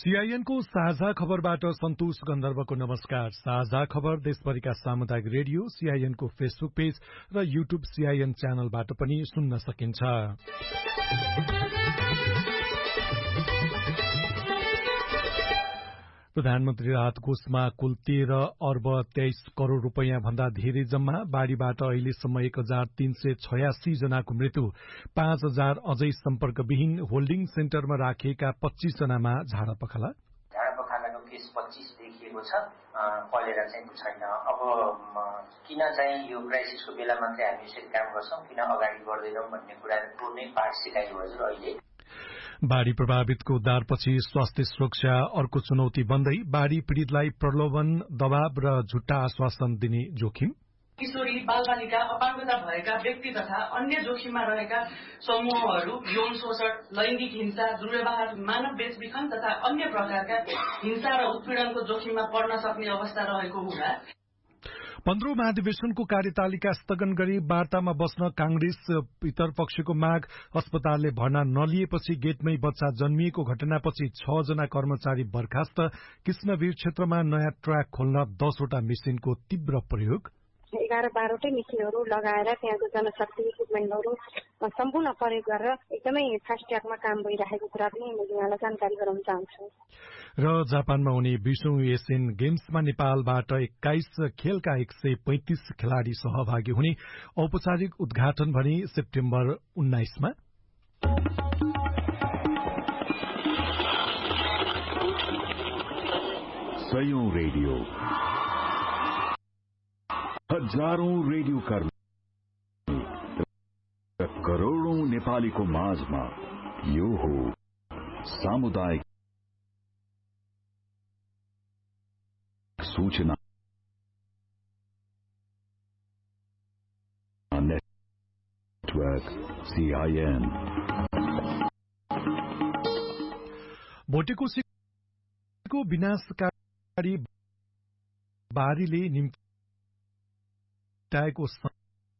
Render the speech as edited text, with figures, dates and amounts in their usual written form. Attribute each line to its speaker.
Speaker 1: CIN को साझा खबरबाट सन्तोष गन्धर्वको नमस्कार। साझा खबर देशभरिका सामुदायिक रेडियो सीआईएन को फेसबुक पेज र यूट्यूब सीआईएन च्यानलबाट पनि सुन्न सकिन्छ। प्रधानमन्त्री राहत कोषमा कुल 13 अर्ब 23 करोड़ रूपियाँ भन्दा धेरै जम्मा। बाढ़ीबाट अहिलेसम्म 1386 जनाको मृत्यु, 5000 अझै सम्पर्कविहीन। होल्डिङ सेन्टरमा राखिएका 25 जनामा झाडा पखाला।
Speaker 2: झाडा पखालाको केस 25 देखिएको छ, कलेरा चाहिँ छैन। अब किन चाहिँ यो क्राइसिसको बेला मात्रै हामी यसरी काम गर्छौं, किन अगाडि बढ्दैनौं भन्ने कुराको नै पाठ सिकाइयो हजुर। अहिले
Speaker 1: बाढ़ी प्रभावितको उद्धारपछि स्वास्थ्य सुरक्षा अर्को चुनौती बन्दै। बाढ़ी पीड़ितलाई प्रलोभन, दबाव र झुट्टा आश्वासन दिने जोखिम।
Speaker 3: किशोरी, बालबालिका, अपाङ्गता भएका व्यक्ति तथा अन्य जोखिममा रहेका समूहहरू यौन शोषण, लैंगिक हिंसा, दुर्व्यवहार, मानव बेचबिखन तथा अन्य प्रकारका हिंसा र उत्पीड़नको जोखिममा पर्न सक्ने अवस्था रहेको हुँदा
Speaker 1: 15औं महाधिवेशनको कार्यतालिका स्थगन गरी वार्तामा बस्न कांग्रेस पितरपक्षको माग। अस्पतालले भर्ना नलिएपछि गेटमै बच्चा जन्मिएको घटनापछि 6 जना कर्मचारी बर्खास्त। कृष्णवीर क्षेत्रमा नयाँ ट्र्याक खोल्न 10 वटा मेसिनको तीव्र प्रयोग।
Speaker 4: 11-12 मेसिनहरू लगाएर त्यहाँको जनशक्ति इक्विपमेन्टहरू सम्पूर्ण प्रयोग गरेर एकदमै फास्ट ट्र्याकमा काम भइरहेको कुरा पनि मैले यहाँलाई जानकारी गराउन चाहन्छु।
Speaker 1: र जापानमा हुने 20औं एसियन गेम्समा नेपालबाट 21 खेलका 135 खेलाड़ी सहभागी हुने। औपचारिक उद्घाटन भने सेप्टेम्बर 19 मा।
Speaker 5: सयौं रेडियो, हजारौं रेडियो कर्मी र करोड़ौं नेपालीको माझमा यो हो सामुदायिक सूचना नेटवर्क सीआईएन।
Speaker 1: भोटेको विनाशकारी बाढ़ीले निम्त्याएको